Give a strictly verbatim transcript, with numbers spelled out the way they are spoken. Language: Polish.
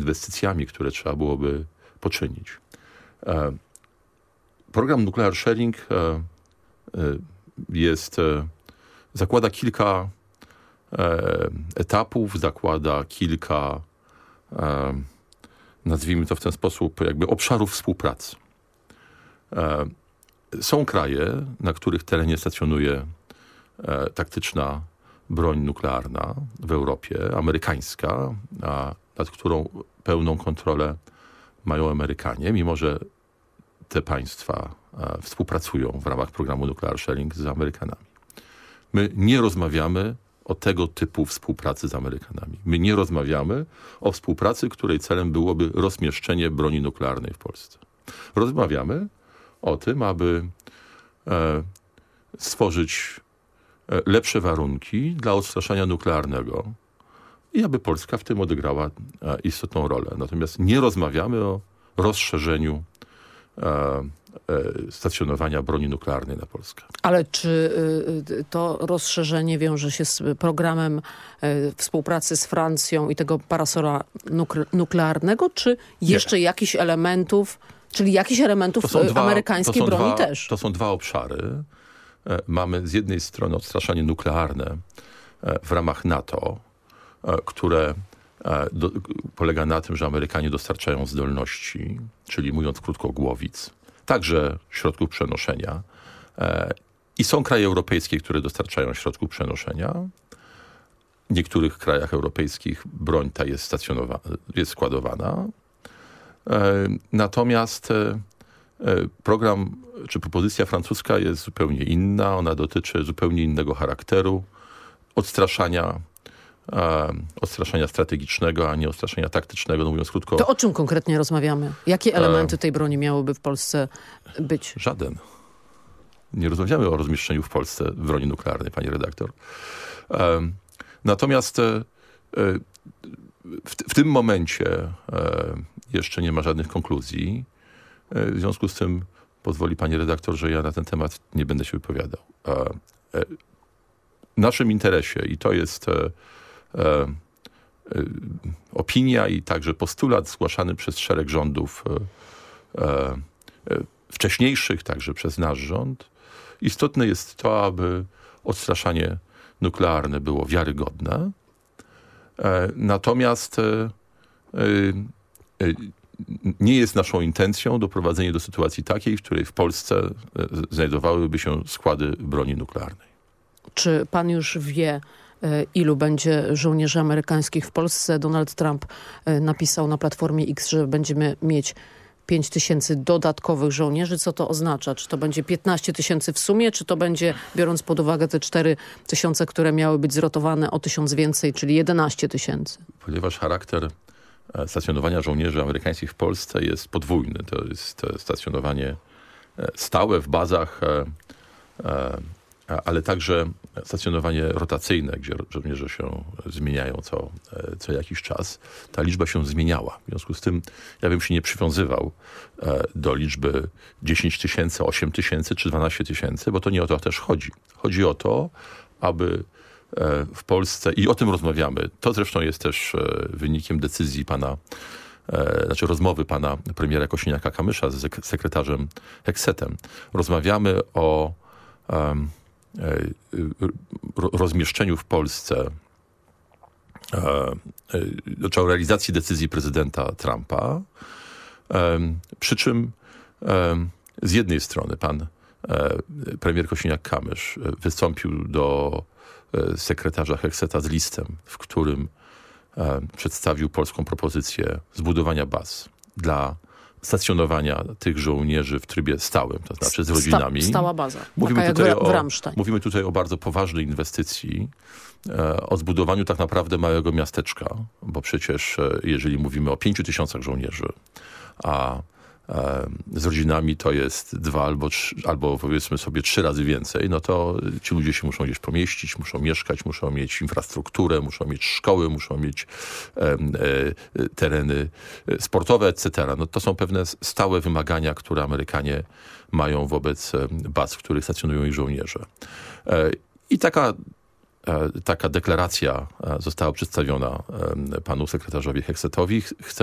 inwestycjami, które trzeba byłoby poczynić. Program Nuclear Sharing jest, zakłada kilka etapów, zakłada kilka, nazwijmy to w ten sposób, jakby obszarów współpracy. Są kraje, na których terenie stacjonuje taktyczna broń nuklearna w Europie, amerykańska, a nad którą pełną kontrolę mają Amerykanie, mimo że te państwa współpracują w ramach programu Nuclear Sharing z Amerykanami. My nie rozmawiamy o tego typu współpracy z Amerykanami. My nie rozmawiamy o współpracy, której celem byłoby rozmieszczenie broni nuklearnej w Polsce. Rozmawiamy o tym, aby e, stworzyć e, lepsze warunki dla odstraszania nuklearnego i aby Polska w tym odegrała e, istotną rolę. Natomiast nie rozmawiamy o rozszerzeniu e, e, stacjonowania broni nuklearnej na Polskę. Ale czy y, to rozszerzenie wiąże się z programem y, współpracy z Francją i tego parasola nuk- nuklearnego, czy jeszcze nie. jakichś elementów, czyli jakichś elementów dwa, amerykańskiej broni dwa, też? To są dwa obszary. E, mamy z jednej strony odstraszanie nuklearne e, w ramach NATO, e, które e, do, polega na tym, że Amerykanie dostarczają zdolności, czyli mówiąc krótko głowic, także środków przenoszenia. E, I są kraje europejskie, które dostarczają środków przenoszenia. W niektórych krajach europejskich broń ta jest stacjonowana, jest składowana. E, natomiast e, program, czy propozycja francuska jest zupełnie inna. Ona dotyczy zupełnie innego charakteru. Odstraszania, e, odstraszania strategicznego, a nie odstraszania taktycznego. No mówiąc krótko. To o czym konkretnie rozmawiamy? Jakie elementy tej broni miałyby w Polsce być? Żaden. Nie rozmawiamy o rozmieszczeniu w Polsce broni nuklearnej, pani redaktor. E, natomiast e, w, w tym momencie e, jeszcze nie ma żadnych konkluzji. E, w związku z tym pozwoli pani redaktor, że ja na ten temat nie będę się wypowiadał. E, e, w naszym interesie, i to jest e, e, opinia i także postulat zgłaszany przez szereg rządów e, e, wcześniejszych, także przez nasz rząd, istotne jest to, aby odstraszanie nuklearne było wiarygodne. E, natomiast e, e, nie jest naszą intencją doprowadzenie do sytuacji takiej, w której w Polsce e, znajdowałyby się składy broni nuklearnej. Czy pan już wie, ilu będzie żołnierzy amerykańskich w Polsce? Donald Trump napisał na Platformie X, że będziemy mieć pięć tysięcy dodatkowych żołnierzy. Co to oznacza? Czy to będzie piętnaście tysięcy w sumie, czy to będzie, biorąc pod uwagę te cztery tysiące, które miały być zrotowane, o tysiąc więcej, czyli jedenaście tysięcy? Ponieważ charakter stacjonowania żołnierzy amerykańskich w Polsce jest podwójny. To jest stacjonowanie stałe w bazach, ale także stacjonowanie rotacyjne, gdzie żołnierze się zmieniają co, co jakiś czas. Ta liczba się zmieniała. W związku z tym ja bym się nie przywiązywał do liczby dziesięć tysięcy, osiem tysięcy czy dwanaście tysięcy, bo to nie o to też chodzi. Chodzi o to, aby w Polsce, i o tym rozmawiamy, to zresztą jest też wynikiem decyzji pana, znaczy rozmowy pana premiera Kosiniaka-Kamysza z sekretarzem Heksetem. Rozmawiamy o um, rozmieszczeniu w Polsce, znaczy o realizacji decyzji prezydenta Trumpa, przy czym z jednej strony pan premier Kosiniak-Kamysz wystąpił do sekretarza Hekseta z listem, w którym przedstawił polską propozycję zbudowania baz dla stacjonowania tych żołnierzy w trybie stałym, to znaczy z rodzinami. Sta, stała baza. Mówimy tutaj, jak w, o, Ramstein. mówimy tutaj o bardzo poważnej inwestycji, e, o zbudowaniu tak naprawdę małego miasteczka, bo przecież e, jeżeli mówimy o pięciu tysiącach żołnierzy, a e, z rodzinami to jest dwa albo, trzy, albo powiedzmy sobie trzy razy więcej, no to ci ludzie się muszą gdzieś pomieścić, muszą mieszkać, muszą mieć infrastrukturę, muszą mieć szkoły, muszą mieć e, e, tereny sportowe, et cetera. No to są pewne stałe wymagania, które Amerykanie mają wobec baz, w których stacjonują ich żołnierze. E, I taka Taka deklaracja została przedstawiona panu sekretarzowi Heksetowi. Chcę